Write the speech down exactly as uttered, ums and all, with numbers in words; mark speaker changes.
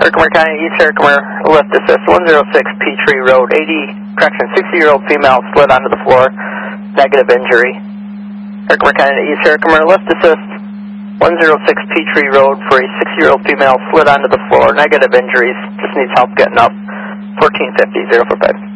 Speaker 1: Herkimer County, East Herkimer, lift assist, one oh six Peachtree Road, eighty, correction, sixty-year-old female slid onto the floor, negative injury. Herkimer County, East Herkimer, lift assist, one oh six Peachtree Road for a sixty-year-old female slid onto the floor, negative injuries, just needs help getting up, fourteen fifty, zero four five.